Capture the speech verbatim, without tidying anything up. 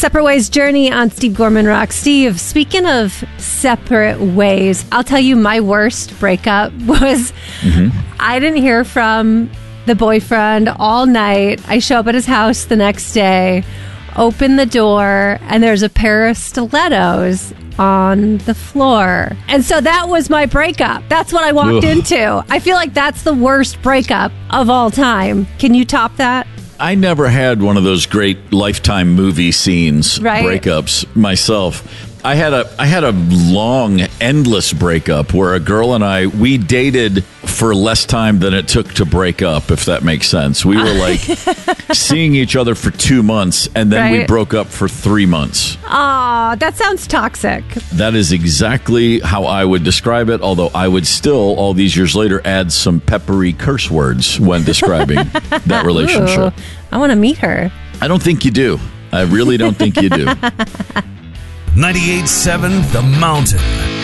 Separate Ways Journey on Steve Gorman Rock. Steve, speaking of separate ways, I'll tell you my worst breakup was mm-hmm. I didn't hear from the boyfriend all night. I show up at his house the next day, open the door, and there's a pair of stilettos on the floor. And so that was my breakup. That's what I walked Ugh. into. I feel like that's the worst breakup of all time. Can you top that? I never had one of those great Lifetime movie scenes, right? breakups myself. I had a I had a long, endless breakup where a girl and I, we dated for less time than it took to break up, if that makes sense. We were like seeing each other for two months, and then right. we broke up for three months. Aw, that sounds toxic. That is exactly how I would describe it, although I would still, all these years later, add some peppery curse words when describing that relationship. Ooh, I want to meet her. I don't think you do. I really don't think you do. ninety-eight point seven The Mountain.